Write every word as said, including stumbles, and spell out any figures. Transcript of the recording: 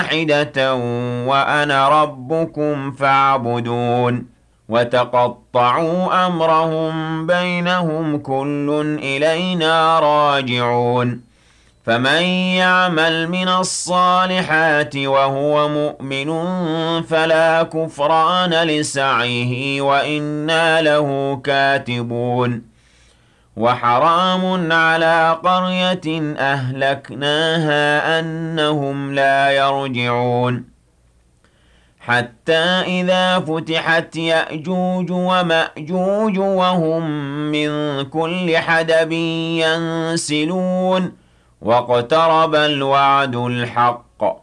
واحدة وأنا ربكم فاعبدون وتقطعوا أمرهم بينهم كل إلينا راجعون فمن يعمل من الصالحات وهو مؤمن فلا كفران لسعيه وإنا له كاتبون وحرام على قرية أهلكناها أنهم لا يرجعون حتى إذا فتحت يأجوج ومأجوج وهم من كل حدب ينسلون واقترب الوعد الحق